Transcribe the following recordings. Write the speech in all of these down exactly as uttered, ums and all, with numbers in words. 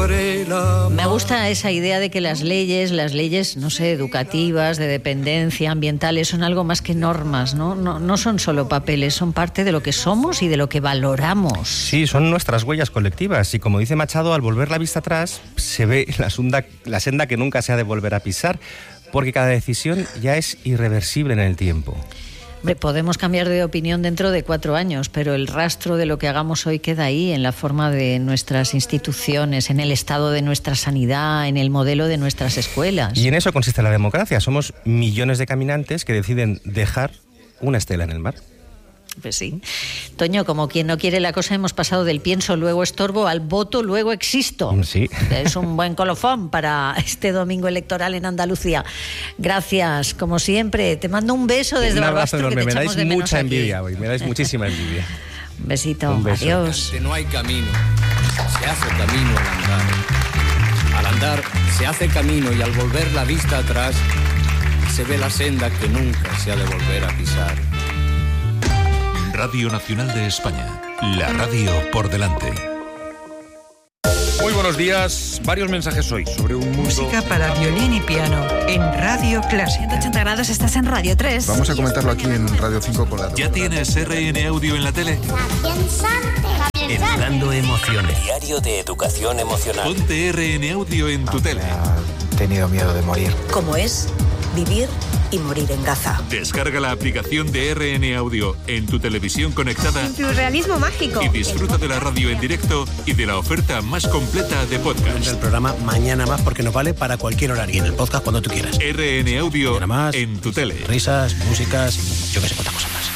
sobre la mar. Me gusta esa idea de que las leyes, las leyes, no sé, educativas, de dependencia, ambientales, son algo más que normas, ¿no? No, no son solo papeles, son parte de lo que somos y de lo que valoramos. Sí, son nuestras huellas colectivas y como dice Machado, al volver la vista atrás se ve la, sunda, la senda que nunca se ha de volver a pisar, porque cada decisión ya es irreversible en el tiempo. Hombre, podemos cambiar de opinión dentro de cuatro años, pero el rastro de lo que hagamos hoy queda ahí, en la forma de nuestras instituciones, en el estado de nuestra sanidad, en el modelo de nuestras escuelas. Y en eso consiste la democracia. Somos millones de caminantes que deciden dejar una estela en el mar. Pues sí. Toño, como quien no quiere la cosa, hemos pasado del pienso, luego estorbo, al voto, luego existo. Sí. Es un buen colofón para este domingo electoral en Andalucía. Gracias, como siempre. Te mando un beso desde un Barbastro, abrazo enorme. que te Me dais echamos de mucha menos envidia aquí. hoy, me dais muchísima envidia. Un besito, Un beso. adiós. No hay camino, se hace camino al andar. Al andar se hace camino y al volver la vista atrás se ve la senda que nunca se ha de volver a pisar. Radio Nacional de España, la radio por delante. Muy buenos días. Varios mensajes hoy sobre un mundo... Música para violín y piano en Radio Clásica. ciento ochenta grados, estás en Radio tres. Vamos a comentarlo aquí en Radio cinco con la... ¿Ya tienes R N Audio en la tele? Educando emociones. Diario de educación emocional. Ponte R N Audio en tu tele. He tenido miedo de morir. ¿Cómo es vivir y morir en Gaza? Descarga la aplicación de R N Audio en tu televisión conectada Surrealismo mágico. y disfruta de la radio en directo y de la oferta más completa de podcast. El programa Mañana Más porque nos vale para cualquier horario. Y en el podcast cuando tú quieras. R N Audio Mañana Más, en tu tele. Risas, músicas y yo que sé cuántas cosas más.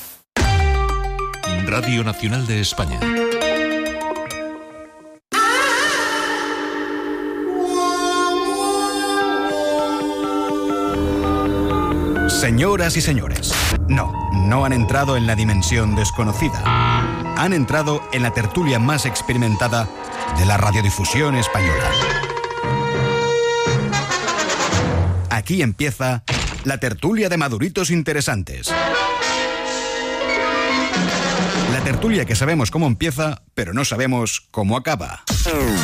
Radio Nacional de España. Señoras y señores, no, no han entrado en la dimensión desconocida. Han entrado en la tertulia más experimentada de la radiodifusión española. Aquí empieza la tertulia de maduritos interesantes. La tertulia que sabemos cómo empieza, pero no sabemos cómo acaba.